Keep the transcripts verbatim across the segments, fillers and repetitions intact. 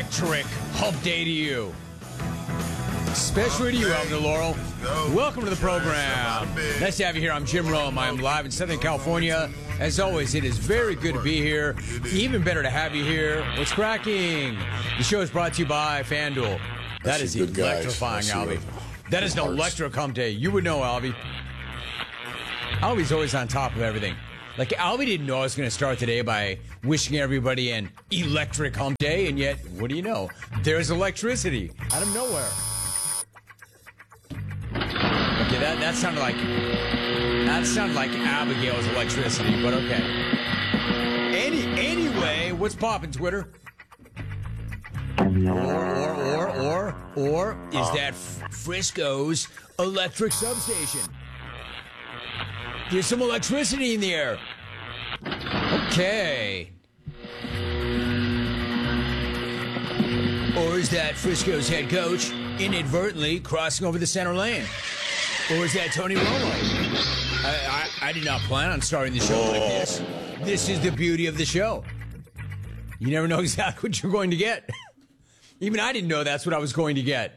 electric hump day to you. Especially to you, Alvin Laurel. Welcome to the program. Nice to have you here. I'm Jim Rome. I'm live in Southern California. As always, it is very good to be here. Even better to have you here. What's cracking? The show is brought to you by FanDuel. That is electrifying, Albie. That is an electric hump day. You would know, Albie. Albie's always on top of everything. Like, Albie didn't know I was going to start today by wishing everybody an electric hump day, and yet, what do you know? There's electricity out of nowhere. Okay, that, that sounded like that sounded like Abigail's electricity, but okay. Any anyway, what's poppin', Twitter? Or or or or or is that Frisco's electric substation? There's some electricity in the air. Okay. Or is that Frisco's head coach inadvertently crossing over the center lane? Or is that Tony Romo? I, I, I did not plan on starting the show like this. This is the beauty of the show. You never know exactly what you're going to get. Even I didn't know that's what I was going to get.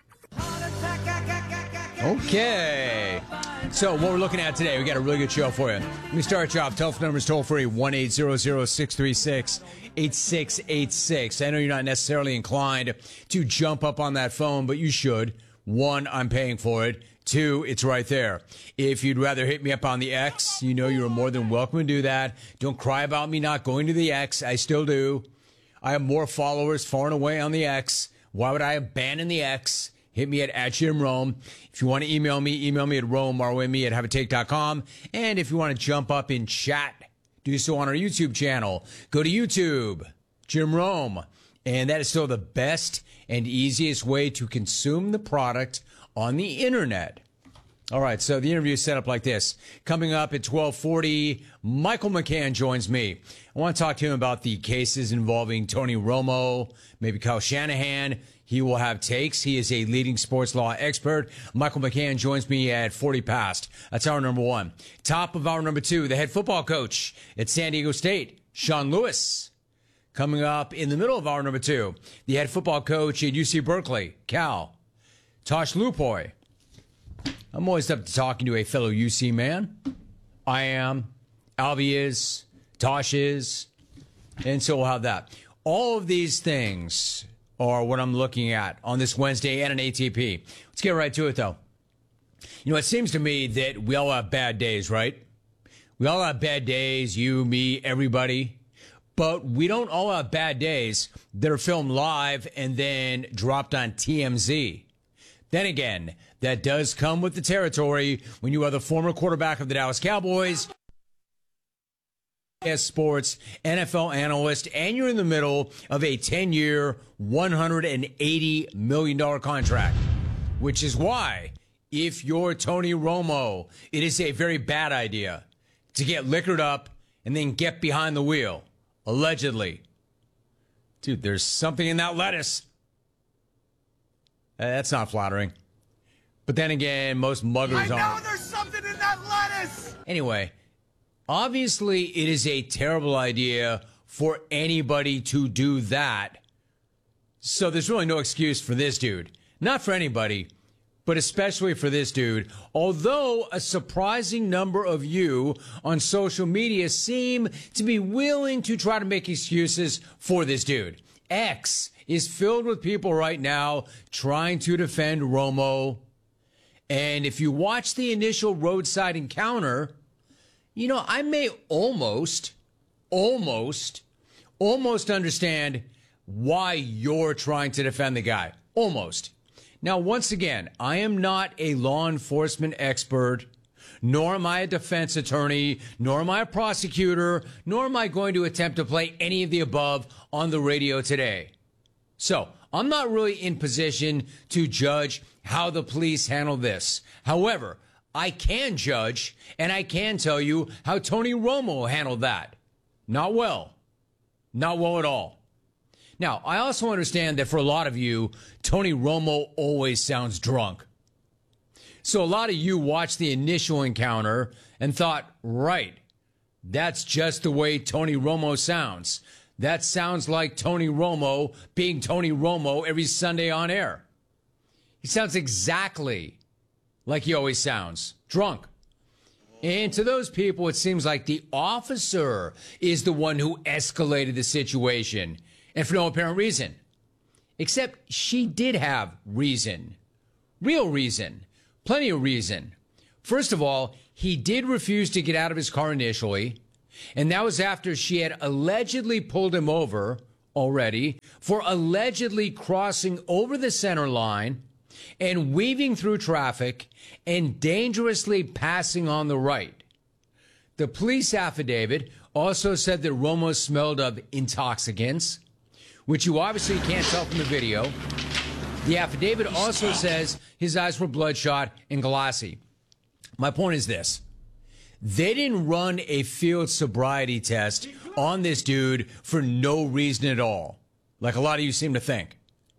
Okay. So what we're looking at today, we got a really good show for you. Let me start you off. Telephone number is toll free, one eight hundred, six three six, eight six eight six. I know you're not necessarily inclined to jump up on that phone, but you should. One, I'm paying for it. Two, it's right there. If you'd rather hit me up on the X, you know you're more than welcome to do that. Don't cry about me not going to the X. I still do. I have more followers far and away on the X. Why would I abandon the X? Hit me at, at Jim Rome. If you want to email me, email me at Rome, R O M E at have a take dot com. And if you want to jump up in chat, do so on our YouTube channel. Go to YouTube, Jim Rome. And that is still the best and easiest way to consume the product on the internet. All right, so the interview is set up like this. Coming up at twelve forty, Michael McCann joins me. I want to talk to him about the cases involving Tony Romo, maybe Kyle Shanahan. He will have takes. He is a leading sports law expert. Michael McCann joins me at forty past. That's hour number one. Top of hour number two, the head football coach at San Diego State, Sean Lewis. Coming up in the middle of hour number two, the head football coach at U C Berkeley, Cal, Tosh Lupoy. I'm always up to talking to a fellow U C man. I am. Albie is. Tosh is. And so we'll have that. All of these things are what I'm looking at on this Wednesday and an A T P. Let's get right to it, though. You know, it seems to me that we all have bad days, right? We all have bad days, you, me, everybody. But we don't all have bad days that are filmed live and then dropped on T M Z. Then again, that does come with the territory when you are the former quarterback of the Dallas Cowboys, as sports, N F L analyst, and you're in the middle of a ten-year, one hundred eighty million dollars contract, which is why, if you're Tony Romo, it is a very bad idea to get liquored up and then get behind the wheel, allegedly. Dude, there's something in that lettuce. Uh, that's not flattering. But then again, most muggers aren't. I know there's something in that lettuce! Anyway, obviously it is a terrible idea for anybody to do that. So there's really no excuse for this dude. Not for anybody, but especially for this dude. Although a surprising number of you on social media seem to be willing to try to make excuses for this dude. X is filled with people right now trying to defend Romo. And if you watch the initial roadside encounter, you know, I may almost, almost, almost understand why you're trying to defend the guy. Almost. Now, once again, I am not a law enforcement expert, nor am I a defense attorney, nor am I a prosecutor, nor am I going to attempt to play any of the above on the radio today. So, I'm not really in position to judge how the police handle this. However, I can judge, and I can tell you how Tony Romo handled that. Not well. Not well at all. Now, I also understand that for a lot of you, Tony Romo always sounds drunk. So a lot of you watched the initial encounter and thought, right, that's just the way Tony Romo sounds. That sounds like Tony Romo being Tony Romo every Sunday on air. He sounds exactly like he always sounds, drunk. And to those people, it seems like the officer is the one who escalated the situation, and for no apparent reason. Except she did have reason. Real reason. Plenty of reason. First of all, he did refuse to get out of his car initially, and that was after she had allegedly pulled him over already for allegedly crossing over the center line and weaving through traffic and dangerously passing on the right. The police affidavit also said that Romo smelled of intoxicants, which you obviously can't tell from the video. The affidavit also says his eyes were bloodshot and glassy. My point is this. They didn't run a field sobriety test on this dude for no reason at all, like a lot of you seem to think.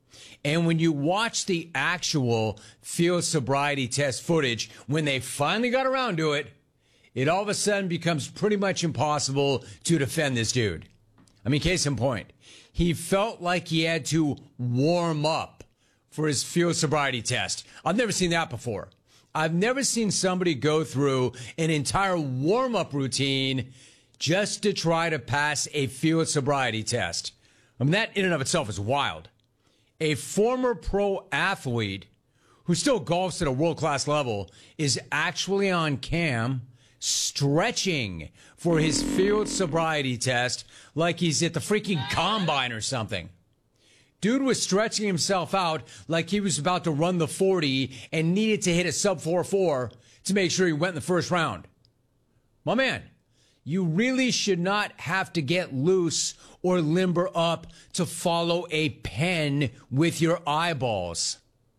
And when you watch the actual field sobriety test footage, when they finally got around to it, it all of a sudden becomes pretty much impossible to defend this dude. I mean, case in point, he felt like he had to warm up for his field sobriety test. I've never seen that before. I've never seen somebody go through an entire warm-up routine just to try to pass a field sobriety test. I mean, that in and of itself is wild. A former pro athlete who still golfs at a world-class level is actually on cam stretching for his field sobriety test like he's at the freaking combine or something. Dude was stretching himself out like he was about to run the forty and needed to hit a sub four four to make sure he went in the first round. My man, you really should not have to get loose or limber up to follow a pen with your eyeballs.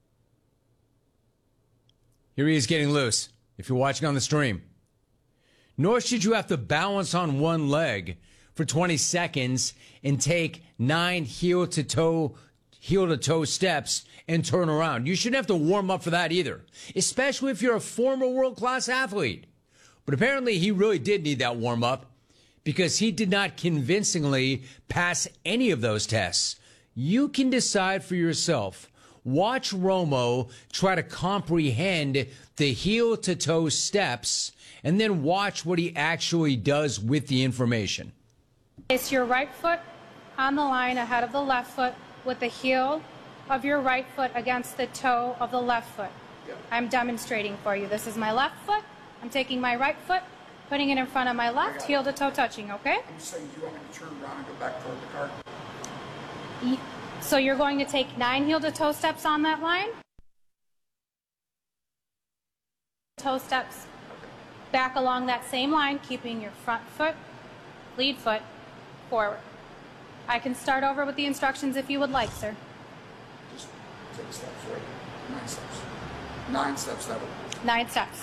Here he is getting loose, if you're watching on the stream. Nor should you have to balance on one leg for twenty seconds and take nine heel to toe, heel to toe steps and turn around. You shouldn't have to warm up for that either, especially if you're a former world-class athlete. But apparently he really did need that warm up because he did not convincingly pass any of those tests. You can decide for yourself. Watch Romo try to comprehend the heel to toe steps and then watch what he actually does with the information. Place your right foot on the line ahead of the left foot with the heel of your right foot against the toe of the left foot. Yep. I'm demonstrating for you. This is my left foot. I'm taking my right foot, putting it in front of my left, heel to toe touching, okay? I'm saying you want me to turn around and go back toward the car? Y- So you're going to take nine heel to toe steps on that line? Toe steps back along that same line, keeping your front foot, lead foot, forward. I can start over with the instructions if you would like, sir. Just take steps, right? Nine steps. Nine steps, that would. Nine steps.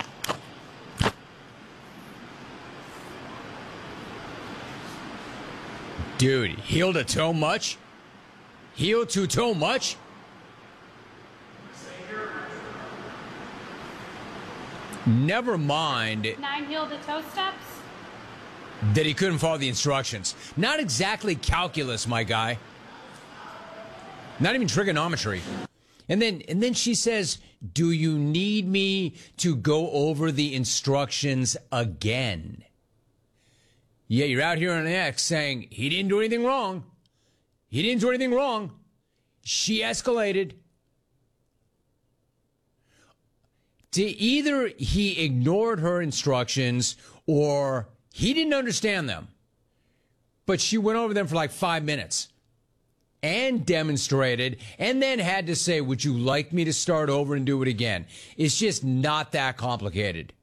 Dude, heel to toe much? Heel to toe much? Never mind Nine heel to toe steps. that he couldn't follow the instructions. Not exactly calculus, my guy. Not even trigonometry. And then and then she says, "Do you need me to go over the instructions again?" Yeah, you're out here on X saying he didn't do anything wrong. He didn't do anything wrong. She escalated. To either he ignored her instructions or he didn't understand them. But she went over them for like five minutes and demonstrated and then had to say, would you like me to start over and do it again? It's just not that complicated.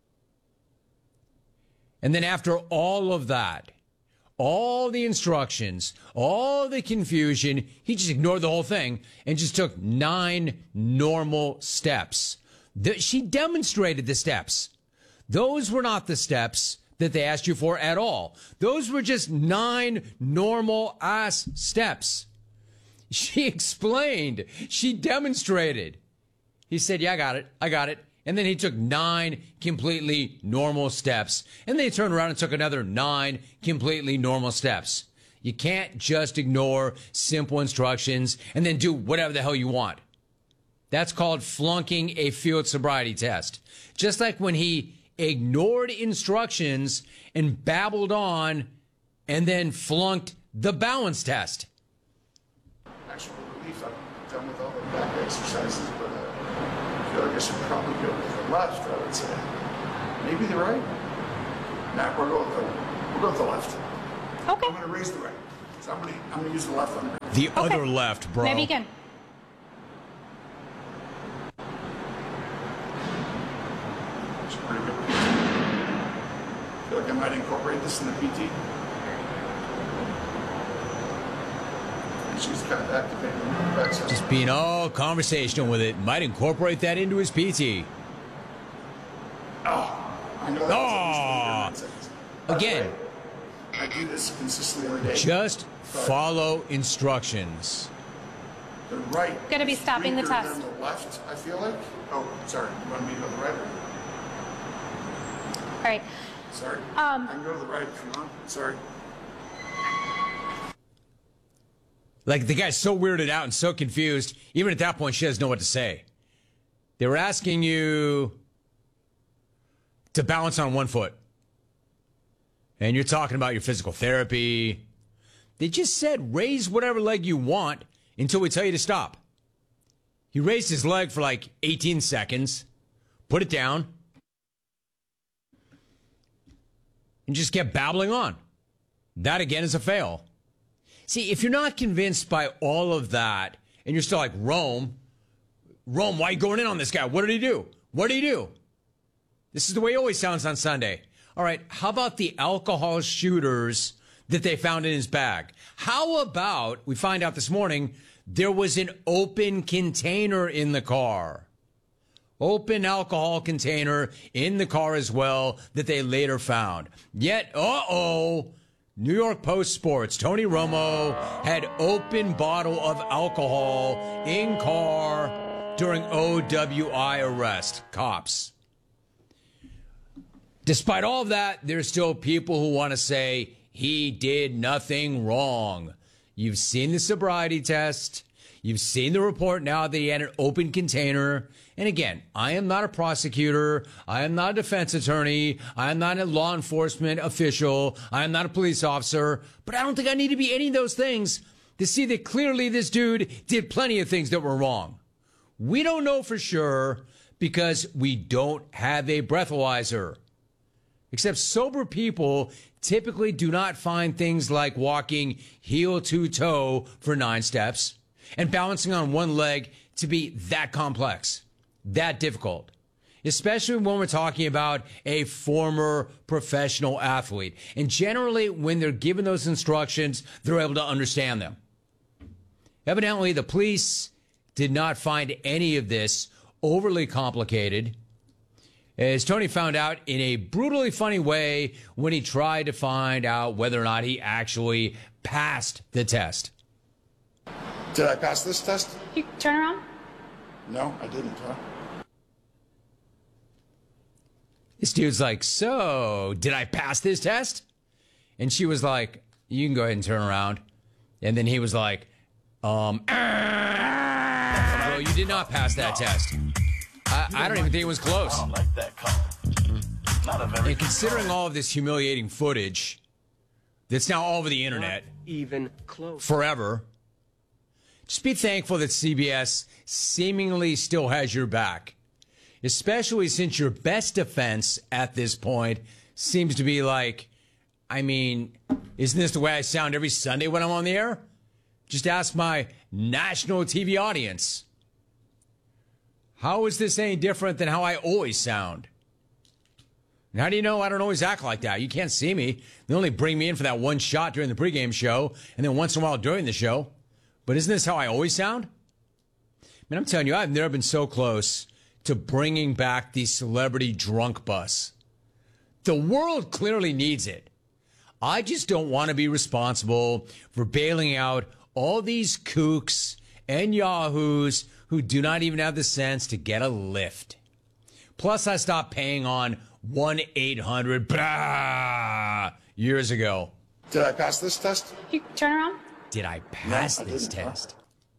And then after all of that, all the instructions, all the confusion, he just ignored the whole thing and just took nine normal steps. The, she demonstrated the steps. Those were not the steps that they asked you for at all. Those were just nine normal ass steps. She explained. She demonstrated. He said, yeah, I got it. I got it. And then he took nine completely normal steps. And then he turned around and took another nine completely normal steps. You can't just ignore simple instructions and then do whatever the hell you want. That's called flunking a field sobriety test. Just like when he ignored instructions and babbled on and then flunked the balance test. Actual relief, I'm done with all the back exercises, but uh, I feel like I should probably go with the left, I would say. Maybe the right? Nah, we'll go with the, we'll go with the left. Okay. I'm going to raise the right. So I'm going to, I'm going to use the left on the right. The Okay. other left, bro. Maybe again. It's pretty good. I feel like I might incorporate this in the P T. She's kind of activating the backside. Just being all conversational with it. Might incorporate that into his P T. Oh, I know that. Oh. Was Again. I do this consistently every day. Just follow instructions. The right. Gonna be is stopping the weaker test. than the left, I feel like. Oh, sorry. You want me to go to the right? All right. Sorry. Um, I can go to the right if you want. Sorry. Like, the guy's so weirded out and so confused, even at that point, she doesn't know what to say. They were asking you to balance on one foot. And you're talking about your physical therapy. They just said raise whatever leg you want until we tell you to stop. He raised his leg for like eighteen seconds, put it down, and just kept babbling on. That, again, is a fail. See, if you're not convinced by all of that, and you're still like, Rome, Rome, why are you going in on this guy? What did he do? What did he do? This is the way he always sounds on Sunday. All right, how about the alcohol shooters that they found in his bag? How about, we find out this morning, there was an open container in the car. Open alcohol container in the car as well that they later found. Yet, uh-oh, New York Post Sports, Tony Romo had open bottle of alcohol in car during O W I arrest. Cops. Despite all of that, there's still people who want to say he did nothing wrong. You've seen the sobriety test. You've seen the report now that he had an open container. And again, I am not a prosecutor. I am not a defense attorney. I am not a law enforcement official. I am not a police officer. But I don't think I need to be any of those things to see that clearly this dude did plenty of things that were wrong. We don't know for sure because we don't have a breathalyzer. Except sober people typically do not find things like walking heel to toe for nine steps and balancing on one leg to be that complex, that difficult, especially when we're talking about a former professional athlete. And generally, when they're given those instructions, they're able to understand them. Evidently, the police did not find any of this overly complicated, as Tony found out in a brutally funny way when he tried to find out whether or not he actually passed the test. Did I pass this test? You turn around. No, I didn't, huh? This dude's like, so, did I pass this test? And she was like, you can go ahead and turn around. And then he was like, um, no, you did not pass that test. I, I don't even think it was close. And considering all of this humiliating footage that's now all over the internet, even close, forever, just be thankful that C B S seemingly still has your back, especially since your best defense at this point seems to be like, I mean, isn't this the way I sound every Sunday when I'm on the air? Just ask my national T V audience. How is this any different than how I always sound? And how do you know I don't always act like that? You can't see me. They only bring me in for that one shot during the pregame show and then once in a while during the show. But isn't this how I always sound? I mean, I'm telling you, I've never been so close to bringing back the celebrity drunk bus. The world clearly needs it. I just don't want to be responsible for bailing out all these kooks and yahoos who do not even have the sense to get a lift. Plus, I stopped paying on one eight hundred blah years ago. Did I pass this test? You turn around. Did I pass No, I this didn't. test?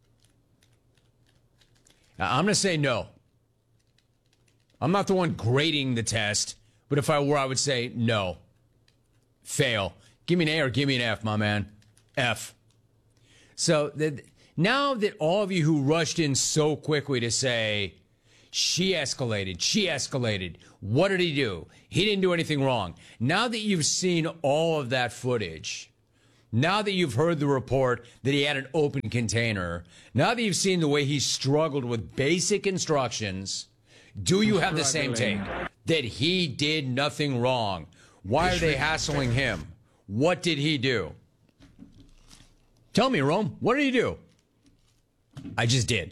Now, I'm going to say no. I'm not the one grading the test, but if I were, I would say no. Fail. Give me an A or give me an F, my man. F. So the, now that all of you who rushed in so quickly to say, she escalated, she escalated, what did he do? He didn't do anything wrong. Now that you've seen all of that footage, now that you've heard the report that he had an open container, now that you've seen the way he struggled with basic instructions, do you have the same take? That he did nothing wrong? Why are they hassling him? What did he do? Tell me, Rome, what did he do? I just did.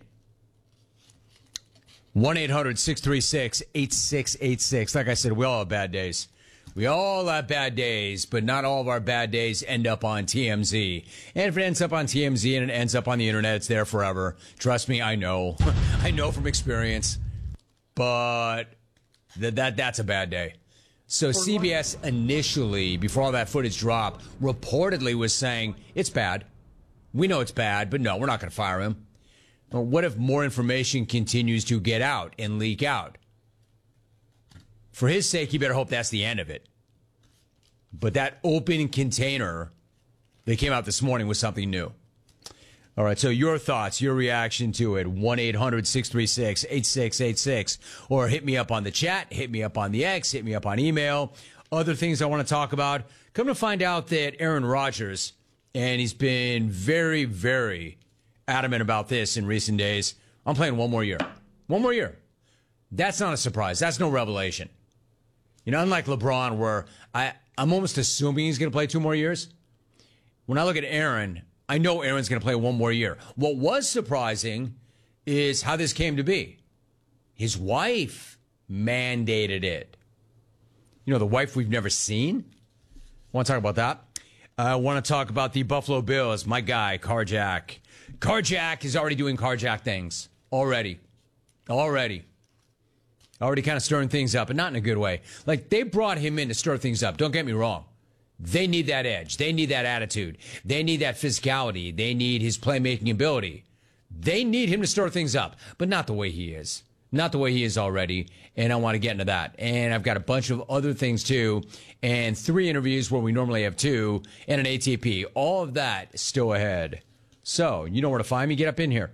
one eight hundred six three six eight six eight six. Like I said, we all have bad days. We all have bad days, but not all of our bad days end up on T M Z. And if it ends up on T M Z and it ends up on the internet, it's there forever. Trust me, I know. I know from experience. But th- that that's a bad day. So C B S initially, before all that footage dropped, reportedly was saying, it's bad. We know it's bad, but no, we're not going to fire him. Well, what if more information continues to get out and leak out? For his sake, you better hope that's the end of it. But that open container that came out this morning was something new. All right, so your thoughts, your reaction to it, one eight hundred six three six eight six eight six. Or hit me up on the chat, hit me up on the X, hit me up on email. Other things I want to talk about. Come to find out that Aaron Rodgers, and he's been very, very adamant about this in recent days, I'm playing one more year. One more year. That's not a surprise. That's no revelation. You know, unlike LeBron, where I, I'm almost assuming he's going to play two more years. When I look at Aaron, I know Aaron's going to play one more year. What was surprising is how this came to be. His wife mandated it. You know, the wife we've never seen. I want to talk about that. I want to talk about the Buffalo Bills. My guy, Carjack. Carjack is already doing Carjack things. Already. Already. Already kind of stirring things up, and not in a good way. Like, they brought him in to stir things up. Don't get me wrong. They need that edge. They need that attitude. They need that physicality. They need his playmaking ability. They need him to stir things up, but not the way he is. Not the way he is already, and I want to get into that. And I've got a bunch of other things, too, and three interviews where we normally have two, and an A T P. All of that is still ahead. So, you know where to find me. Get up in here.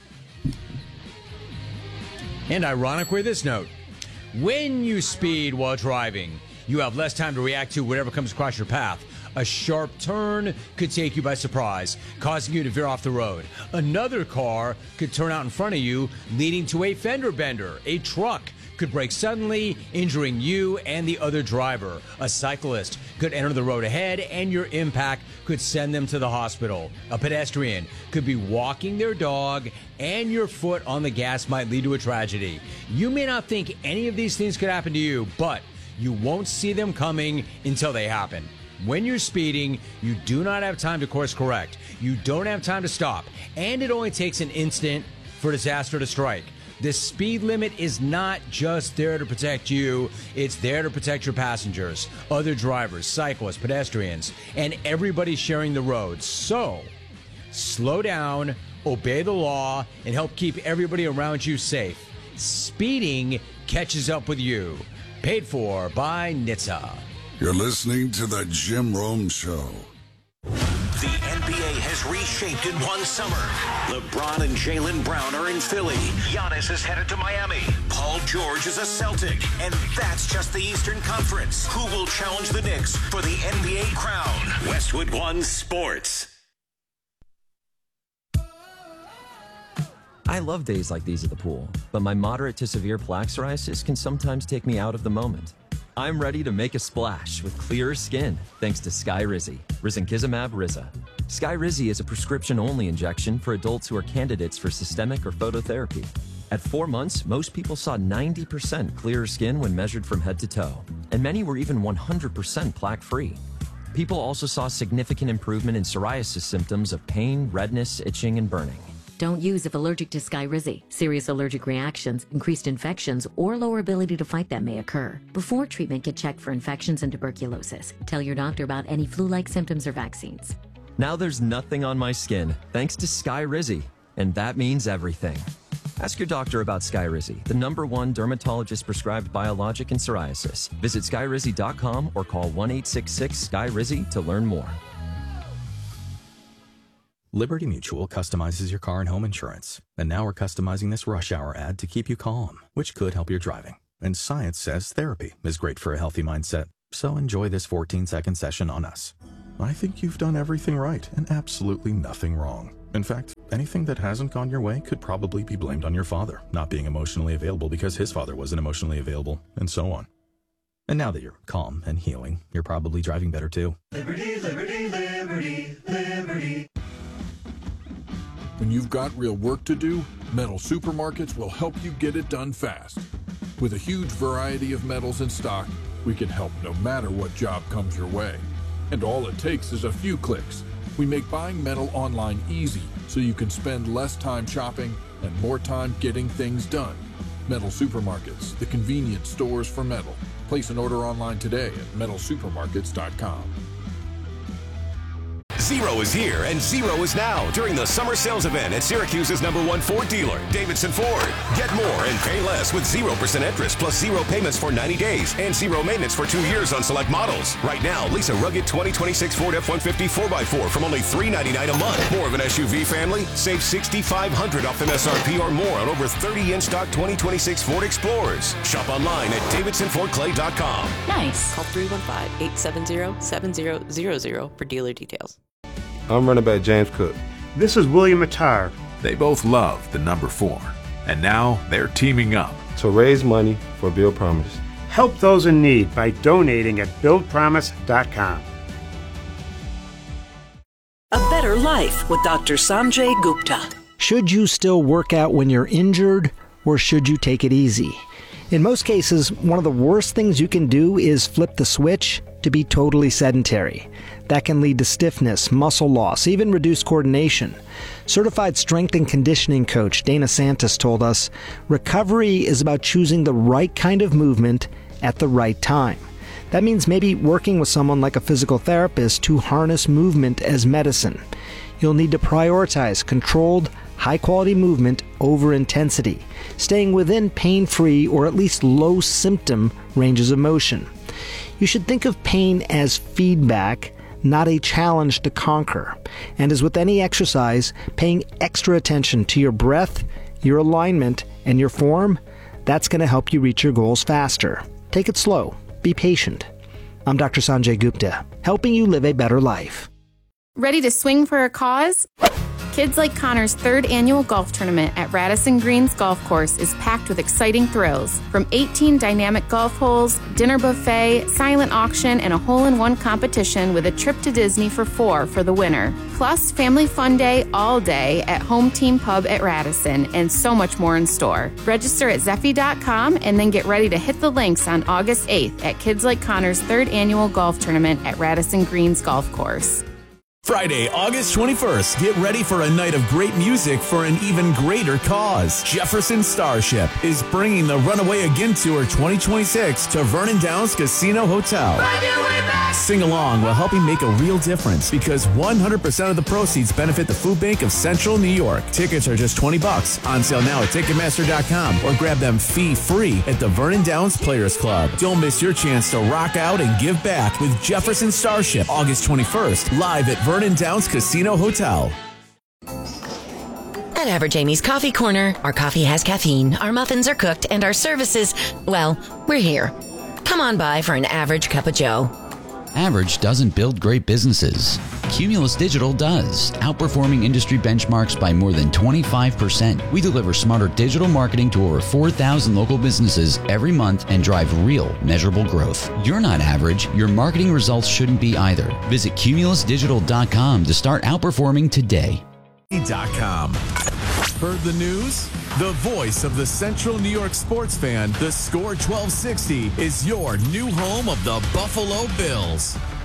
And ironically, this note. When you speed while driving, you have less time to react to whatever comes across your path. A sharp turn could take you by surprise, causing you to veer off the road. Another car could turn out in front of you, leading to a fender bender. A truck could brake suddenly, injuring you and the other driver. A cyclist could enter the road ahead, and your impact could send them to the hospital. A pedestrian could be walking their dog, and your foot on the gas might lead to a tragedy. You may not think any of these things could happen to you, but you won't see them coming until they happen. When you're speeding, you do not have time to course correct. You don't have time to stop, and it only takes an instant for disaster to strike. The speed limit is not just there to protect you, it's there to protect your passengers, other drivers, cyclists, pedestrians, and everybody sharing the road. So, slow down, obey the law, and help keep everybody around you safe. Speeding catches up with you. Paid for by N H T S A. You're listening to the Jim Rome Show. The N B A has reshaped in one summer. LeBron and Jaylen Brown are in Philly. Giannis is headed to Miami. Paul George is a Celtic. And that's just the Eastern Conference. Who will challenge the Knicks for the N B A crown? Westwood One Sports. I love days like these at the pool, but my moderate to severe plaque psoriasis can sometimes take me out of the moment. I'm ready to make a splash with clearer skin thanks to Skyrizi, risankizumab Riza. Skyrizi is a prescription-only injection for adults who are candidates for systemic or phototherapy. At four months, most people saw ninety percent clearer skin when measured from head to toe, and many were even one hundred percent plaque-free. People also saw significant improvement in psoriasis symptoms of pain, redness, itching, and burning. Don't use if allergic to Skyrizi. Serious allergic reactions, increased infections, or lower ability to fight them may occur. Before treatment, get checked for infections and tuberculosis. Tell your doctor about any flu-like symptoms or vaccines. Now there's nothing on my skin, thanks to Skyrizi. And that means everything. Ask your doctor about Skyrizi, the number one dermatologist-prescribed biologic in psoriasis. Visit Skyrizi dot com or call one eight six six Skyrizi to learn more. Liberty Mutual customizes your car and home insurance. And now we're customizing this rush hour ad to keep you calm, which could help your driving. And science says therapy is great for a healthy mindset. So enjoy this fourteen-second session on us. I think you've done everything right and absolutely nothing wrong. In fact, anything that hasn't gone your way could probably be blamed on your father not being emotionally available because his father wasn't emotionally available, and so on. And now that you're calm and healing, you're probably driving better too. Liberty, liberty, liberty, liberty. When you've got real work to do, Metal Supermarkets will help you get it done fast. With a huge variety of metals in stock, we can help no matter what job comes your way. And all it takes is a few clicks. We make buying metal online easy so you can spend less time shopping and more time getting things done. Metal Supermarkets, the convenient stores for metal. Place an order online today at metal supermarkets dot com. Zero is here and zero is now during the summer sales event at Syracuse's number one Ford dealer, Davidson Ford. Get more and pay less with zero percent interest plus zero payments for ninety days and zero maintenance for two years on select models. Right now, lease a rugged twenty twenty-six Ford F one fifty four by four from only three ninety-nine a month. More of an S U V family? Save six thousand five hundred dollars off M S R P or more on over thirty in-stock twenty twenty-six Ford Explorers. Shop online at davidson ford clay dot com. Nice. Call three one five, eight seven zero, seven zero zero zero for dealer details. I'm running back James Cook. This is William Attar. They both love the number four, and now they're teaming up to raise money for Build Promise. Help those in need by donating at build promise dot com. A better life with Doctor Sanjay Gupta. Should you still work out when you're injured, or should you take it easy? In most cases, one of the worst things you can do is flip the switch to be totally sedentary. That can lead to stiffness, muscle loss, even reduced coordination. Certified strength and conditioning coach Dana Santos told us, recovery is about choosing the right kind of movement at the right time. That means maybe working with someone like a physical therapist to harness movement as medicine. You'll need to prioritize controlled, high-quality movement over intensity, staying within pain-free or at least low-symptom ranges of motion. You should think of pain as feedback, not a challenge to conquer. And as with any exercise, paying extra attention to your breath, your alignment, and your form, that's going to help you reach your goals faster. Take it slow. Be patient. I'm Doctor Sanjay Gupta, helping you live a better life. Ready to swing for a cause? Kids Like Connor's third annual golf tournament at Radisson Greens Golf Course is packed with exciting thrills. From eighteen dynamic golf holes, dinner buffet, silent auction, and a hole-in-one competition with a trip to Disney for four for the winner. Plus, family fun day all day at Home Team Pub at Radisson, and so much more in store. Register at zeffy dot com and then get ready to hit the links on August eighth at Kids Like Connor's third annual golf tournament at Radisson Greens Golf Course. Friday, August twenty-first, get ready for a night of great music for an even greater cause. Jefferson Starship is bringing the Runaway Again Tour twenty twenty-six to Vernon Downs Casino Hotel. Sing along while helping make a real difference because one hundred percent of the proceeds benefit the Food Bank of Central New York. Tickets are just twenty bucks. On sale now at Ticketmaster dot com or grab them fee-free at the Vernon Downs Players Club. Don't miss your chance to rock out and give back with Jefferson Starship, August twenty-first, live at Vernon Downs Casino Hotel. At Average Amy's Coffee Corner, our coffee has caffeine, our muffins are cooked, and our services, well, we're here. Come on by for an average cup of joe. Average doesn't build great businesses. Cumulus Digital does, outperforming industry benchmarks by more than twenty-five percent. We deliver smarter digital marketing to over four thousand local businesses every month and drive real, measurable growth. You're not average. Your marketing results shouldn't be either. Visit cumulus digital dot com to start outperforming today. .com. Heard the news? The voice of the Central New York sports fan, the Score twelve sixty, is your new home of the Buffalo Bills.